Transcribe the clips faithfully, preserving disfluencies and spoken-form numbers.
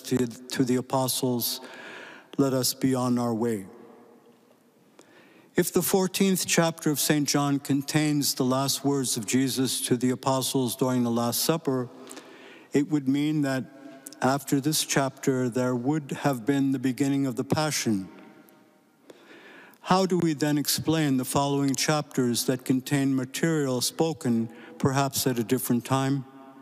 to, to the apostles, "Let us be on our way." If the fourteenth chapter of Saint John contains the last words of Jesus to the apostles during the Last Supper, it would mean that after this chapter, there would have been the beginning of the Passion. How do we then explain the following chapters that contain material spoken perhaps at a different time?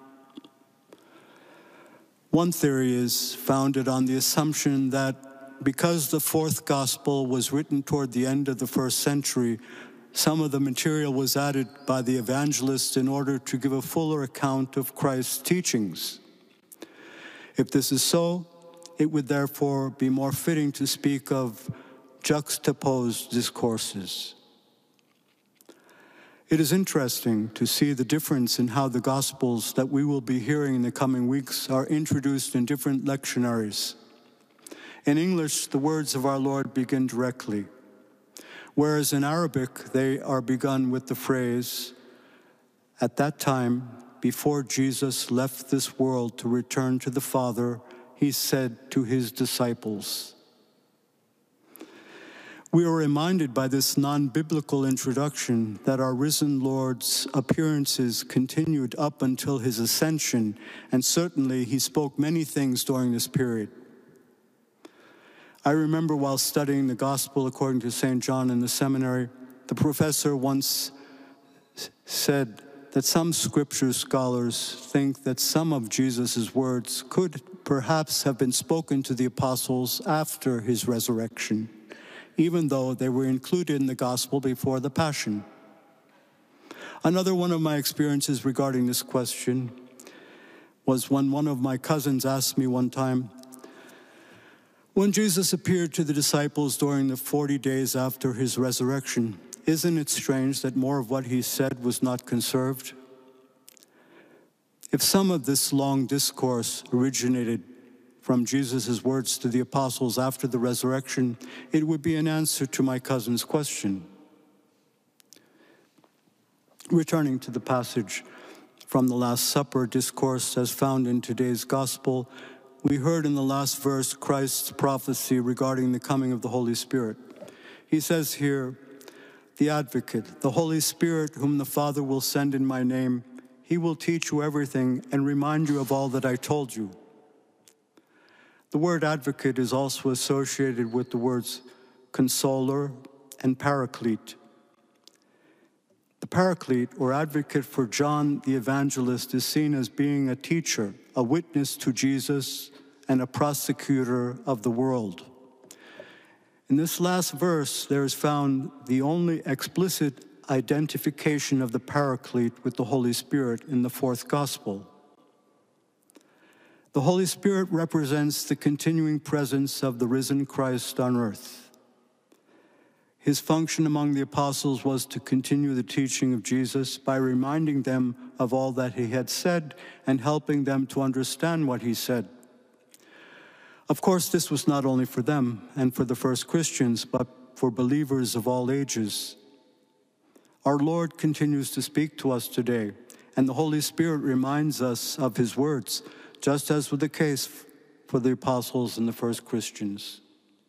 One theory is founded on the assumption that because the fourth gospel was written toward the end of the first century, some of the material was added by the evangelists in order to give a fuller account of Christ's teachings. If this is so, it would therefore be more fitting to speak of juxtaposed discourses. It is interesting to see the difference in how the Gospels that we will be hearing in the coming weeks are introduced in different lectionaries. In English, the words of our Lord begin directly, whereas in Arabic, they are begun with the phrase, "At that time, before Jesus left this world to return to the Father, he said to his disciples." We are reminded by this non-biblical introduction that our risen Lord's appearances continued up until his ascension, and certainly he spoke many things during this period. I remember while studying the Gospel according to Saint John in the seminary, the professor once said that some scripture scholars think that some of Jesus' words could perhaps have been spoken to the apostles after his resurrection, even though they were included in the Gospel before the Passion. Another one of my experiences regarding this question was when one of my cousins asked me one time, when Jesus appeared to the disciples during the forty days after his resurrection, isn't it strange that more of what he said was not conserved? If some of this long discourse originated from Jesus' words to the apostles after the resurrection, it would be an answer to my cousin's question. Returning to the passage from the Last Supper discourse as found in today's Gospel, we heard in the last verse Christ's prophecy regarding the coming of the Holy Spirit. He says here, "The Advocate, the Holy Spirit, whom the Father will send in my name, he will teach you everything and remind you of all that I told you." The word advocate is also associated with the words consoler and paraclete. The paraclete, or advocate for John the Evangelist, is seen as being a teacher, a witness to Jesus, and a prosecutor of the world. In this last verse, there is found the only explicit identification of the Paraclete with the Holy Spirit in the fourth Gospel. The Holy Spirit represents the continuing presence of the risen Christ on earth. His function among the apostles was to continue the teaching of Jesus by reminding them of all that he had said and helping them to understand what he said. Of course, this was not only for them and for the first Christians, but for believers of all ages. Our Lord continues to speak to us today, and the Holy Spirit reminds us of his words, just as was the case for the apostles and the first Christians.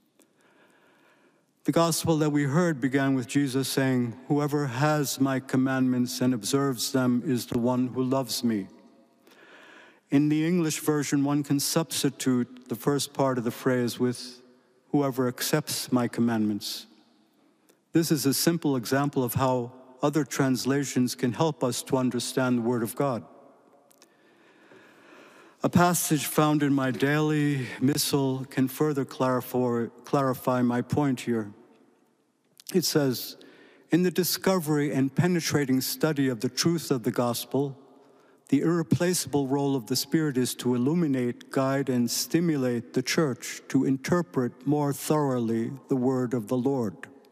The gospel that we heard began with Jesus saying, "Whoever has my commandments and observes them is the one who loves me." In the English version, one can substitute the first part of the phrase with, "Whoever accepts my commandments." This is a simple example of how other translations can help us to understand the Word of God. A passage found in my daily missal can further clarify, clarify my point here. It says, "In the discovery and penetrating study of the truth of the gospel, the irreplaceable role of the Spirit is to illuminate, guide, and stimulate the church to interpret more thoroughly the word of the Lord."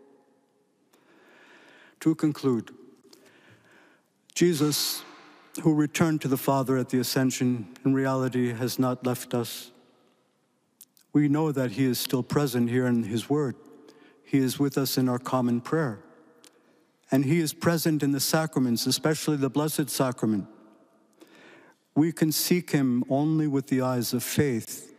To conclude, Jesus, who returned to the Father at the Ascension, in reality has not left us. We know that he is still present here in his word. He is with us in our common prayer. And he is present in the sacraments, especially the Blessed Sacrament. We can seek him only with the eyes of faith